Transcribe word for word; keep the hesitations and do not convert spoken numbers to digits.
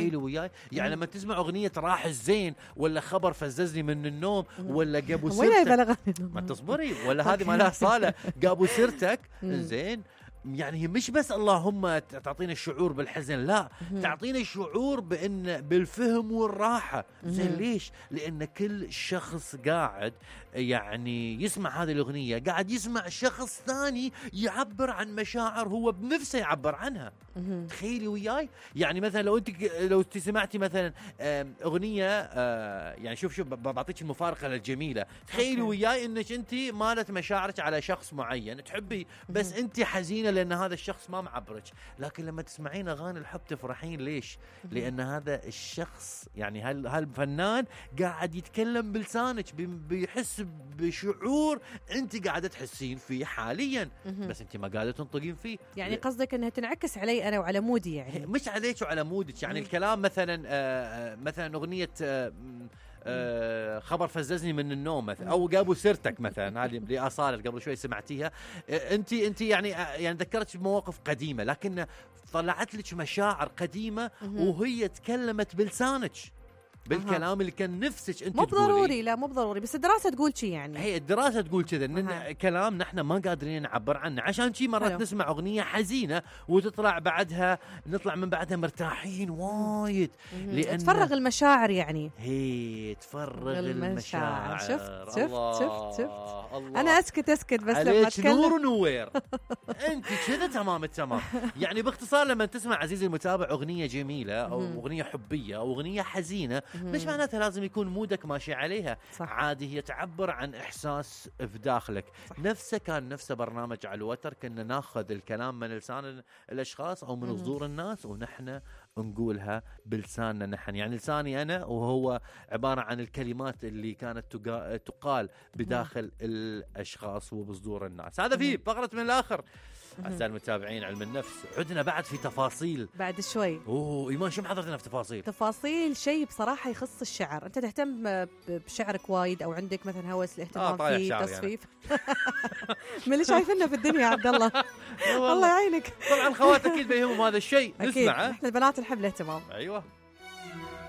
تخيلوا وياي يعني لما تسمع أغنية راح الزين ولا خبر فززني من النوم ولا جابوا سيرتك ما تصبري ولا هذه ما لها صالة جابوا سيرتك زين يعني مش بس اللهم تعطينا الشعور بالحزن لا تعطينا الشعور بأن بالفهم والراحة زين ليش لأن كل شخص قاعد يعني يسمع هذه الأغنية قاعد يسمع شخص ثاني يعبر عن مشاعر هو بنفسه يعبر عنها تخيلي وياي يعني مثلا لو انت لو انت سمعتي مثلا أغنية يعني شوف شوف بعطيك المفارقة الجميلة تخيلي وياي انك انت مالت مشاعرك على شخص معين تحبي بس انت حزينة لأن هذا الشخص ما معبرك لكن لما تسمعين أغاني الحب تفرحين ليش لأن هذا الشخص يعني هال هالفنان قاعد يتكلم بلسانك بيحس بشعور أنت قاعدة تحسين فيه حاليا بس أنت ما قاعدة تنطقين فيه يعني قصدك أنها تنعكس علي أنا وعلى مودي يعني مش عليك وعلى مودك يعني الكلام مثلا آآ مثلا أغنية آه خبر فززني من النوم مثلا او جابوا سيرتك مثلا هذه لأصالة قبل شوي سمعتيها انت انت يعني يعني ذكرتش بمواقف قديمه لكن طلعت لك مشاعر قديمه وهي تكلمت بلسانك بالكلام أه. اللي كان نفسك انت مو ضروري لا مو ضروري بس الدراسه تقول شيء يعني هي الدراسه تقول كذا ان أه. كلام نحن ما قادرين نعبر عنه عشان شيء مرات أيوه. نسمع اغنيه حزينه وتطلع بعدها نطلع من بعدها مرتاحين وايد لان تفرغ المشاعر يعني هي تفرغ المشاعر شفت شفت شفت شفت انا اسكت اسكت بس لما اتكلم نور ونوير انت كذا تمام التمام يعني باختصار لما تسمع عزيزي المتابع اغنيه جميله او اغنيه حبيه او اغنيه حزينه مش معناتها لازم يكون مودك ماشي عليها صح. عادي هي تعبر عن إحساس في داخلك صح. نفسه كان نفسه برنامج على الوتر كنا ناخذ الكلام من لسان الأشخاص أو من صدور الناس ونحن نقولها بلساننا نحن يعني لساني أنا وهو عبارة عن الكلمات اللي كانت تقال بداخل الأشخاص وبصدور الناس هذا فيه فقرة من الآخر أعزائي المتابعين علم النفس عدنا بعد في تفاصيل بعد شوي أوه إيمان شو محضرتنا في تفاصيل تفاصيل شيء بصراحة يخص الشعر أنت تهتم بشعرك وايد أو عندك مثلا هوس الاهتمام آه فيه تصفيف يعني. من اللي شايفينه في الدنيا يا عبد الله الله يعينك طبعا خواتك أكيد بيهمهم هذا الشيء نسمعه احنا البنات نحب الاهتمام أيوة